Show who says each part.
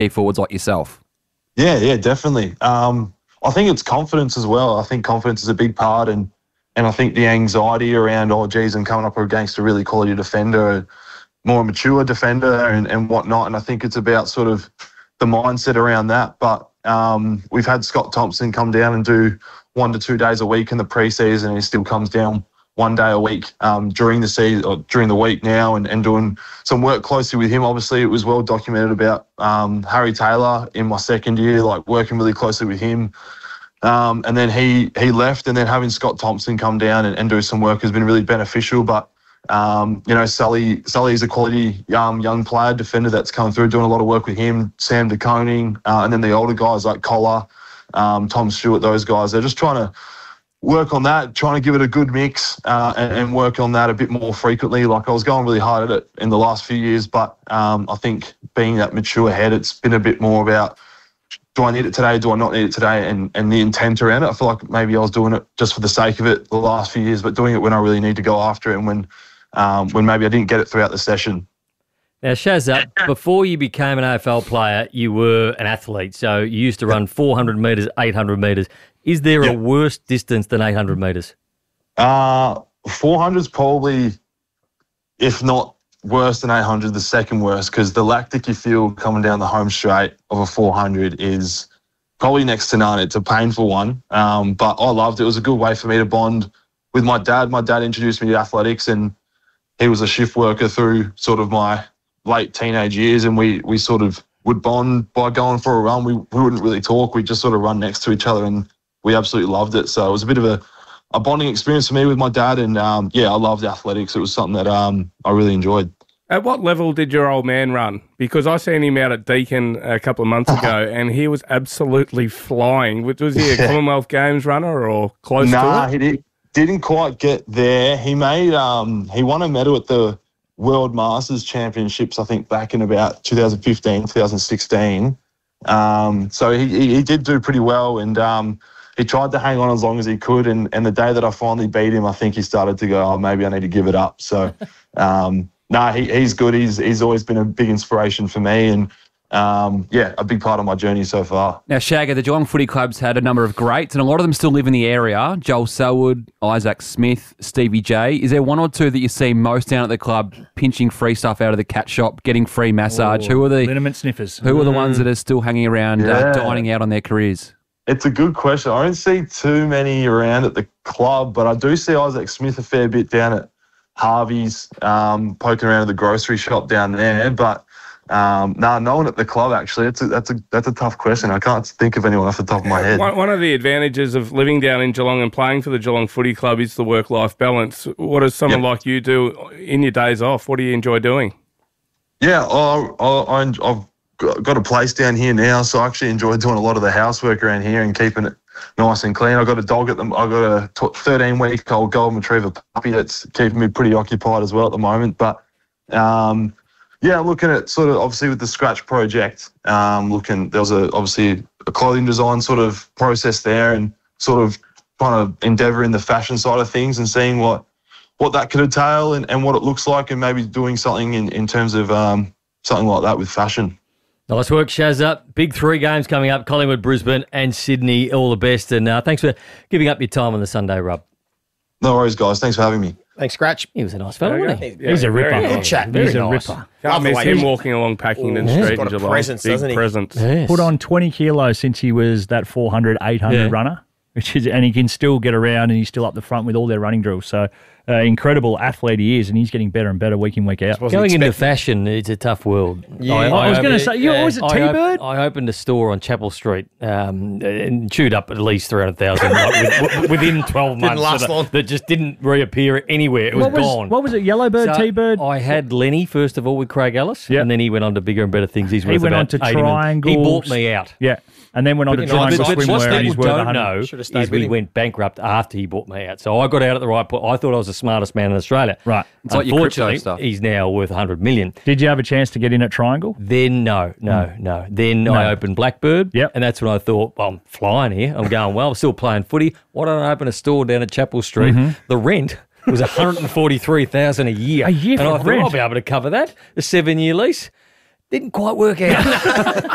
Speaker 1: forwards like yourself?
Speaker 2: Yeah, definitely. I think it's confidence as well. I think confidence is a big part, and I think the anxiety around, oh, geez, I'm coming up against a really quality defender, a more mature defender and whatnot. And I think it's about sort of the mindset around that. But we've had Scott Thompson come down and do 1 to 2 days a week in the preseason, and he still comes down 1 day a week during the season or during the week now, and doing some work closely with him. Obviously, it was well documented about Harry Taylor in my second year, like working really closely with him. And then he left, and then having Scott Thompson come down and do some work has been really beneficial. But Sully's a quality young player, defender that's come through, doing a lot of work with him, Sam De Koning, and then the older guys like Collar, Tom Stewart, those guys. They're just trying to work on that, trying to give it a good mix and work on that a bit more frequently. Like, I was going really hard at it in the last few years, but I think being that mature head, it's been a bit more about, do I need it today? Do I not need it today? And the intent around it. I feel like maybe I was doing it just for the sake of it the last few years, but doing it when I really need to go after it and when maybe I didn't get it throughout the session.
Speaker 3: Now, Shazza, before you became an AFL player, you were an athlete. So you used to run 400 metres, 800 metres. Is there a worse distance than 800 metres?
Speaker 2: 400 is probably, if not worse than 800, the second worst, because the lactic you feel coming down the home straight of a 400 is probably next to none. It's a painful one, but I loved it. It was a good way for me to bond with my dad. My dad introduced me to athletics, and he was a shift worker through sort of my late teenage years, and we sort of would bond by going for a run. We wouldn't really talk. We'd just sort of run next to each other, and we absolutely loved it. So it was a bit of a bonding experience for me with my dad, and I loved athletics. It was something that I really enjoyed.
Speaker 4: At what level did your old man run? Because I seen him out at Deakin a couple of months ago, and he was absolutely flying. Was he a Commonwealth Games runner or close to it?
Speaker 2: Nah, he didn't quite get there. He made he won a medal at the World Masters Championships, I think, back in about 2015, 2016. So he did do pretty well, and he tried to hang on as long as he could. And the day that I finally beat him, I think he started to go, oh, maybe I need to give it up. So, he's good. He's always been a big inspiration for me, and a big part of my journey so far.
Speaker 1: Now, Shagger, the Geelong Footy Club's had a number of greats, and a lot of them still live in the area. Joel Selwood, Isaac Smith, Stevie J. Is there one or two that you see most down at the club pinching free stuff out of the cat shop, getting free massage? Who are the
Speaker 5: liniment sniffers?
Speaker 1: Who are the ones that are still hanging around, dining out on their carears?
Speaker 2: It's a good question. I don't see too many around at the club, but I do see Isaac Smith a fair bit down at Harvey's, poking around at the grocery shop down there. But no one at the club, actually. That's a tough question. I can't think of anyone off the top of my head.
Speaker 4: One of the advantages of living down in Geelong and playing for the Geelong Footy Club is the work-life balance. What does someone like you do in your days off? What do you enjoy doing?
Speaker 2: Yeah, I've got a place down here now, so I actually enjoy doing a lot of the housework around here and keeping it nice and clean. I've got a dog I've got a 13-week-old golden retriever puppy that's keeping me pretty occupied as well at the moment. But I'm looking at sort of, obviously with the Scratch project, there was obviously a clothing design sort of process there, and sort of trying to endeavour in the fashion side of things and seeing what that could entail and what it looks like, and maybe doing something in terms of something like that with fashion.
Speaker 3: Nice work, Shazza. Big 3 games coming up, Collingwood, Brisbane and Sydney. All the best, and thanks for giving up your time on the Sunday Rub.
Speaker 2: No worries, guys. Thanks for having me.
Speaker 6: Thanks, Scratch.
Speaker 3: He was a nice fellow, wasn't he?
Speaker 5: He's a ripper.
Speaker 6: Good chat.
Speaker 5: He's
Speaker 6: Very
Speaker 5: a
Speaker 6: nice.
Speaker 5: ripper.
Speaker 4: Can't miss him walking along Packington Street
Speaker 6: He's got
Speaker 4: in
Speaker 6: a
Speaker 4: Geelong.
Speaker 6: presence, doesn't he?
Speaker 4: Big presence.
Speaker 3: Yes.
Speaker 5: Put on 20 kilos since he was that 400, 800 runner, and he can still get around, and he's still up the front with all their running drills. So incredible athlete he is, and he's getting better and better week in, week out.
Speaker 3: Going into fashion, it's a tough world.
Speaker 5: Yeah. I was going to say, was it T-Bird?
Speaker 3: I opened a store on Chapel Street and chewed up at least 300,000 within 12 months.
Speaker 6: last long.
Speaker 3: That just didn't reappear anywhere. It was gone.
Speaker 5: What was it, Yellowbird,
Speaker 3: So
Speaker 5: T-Bird?
Speaker 3: I had Lenny, first of all, with Craig Ellis, and then he went on to bigger and better things. He
Speaker 5: went on to Triangles.
Speaker 3: He bought me out.
Speaker 5: Yeah, and then went on to Triangle
Speaker 3: What
Speaker 5: Swimwear, and he's
Speaker 3: people
Speaker 5: worth
Speaker 3: don't
Speaker 5: 100.
Speaker 3: know is
Speaker 6: with
Speaker 3: we
Speaker 6: him.
Speaker 3: went bankrupt after he bought me out. So I got out at the right point. I thought I was the smartest man in Australia.
Speaker 5: Right.
Speaker 1: It's like your crypto
Speaker 3: Unfortunately,
Speaker 1: stuff.
Speaker 3: he's now worth 100 million.
Speaker 5: Did you have a chance to get in at Triangle?
Speaker 3: Then no. Then I opened Blackbird.
Speaker 5: Yep.
Speaker 3: And that's when I thought, well, I'm flying here. I'm going well. I'm still playing footy. Why don't I open a store down at Chapel Street? The rent was 143,000 a year.
Speaker 5: A year
Speaker 3: and
Speaker 5: for
Speaker 3: I thought
Speaker 5: rent?
Speaker 3: I'll be able to cover that. A 7-year lease. Didn't quite work out.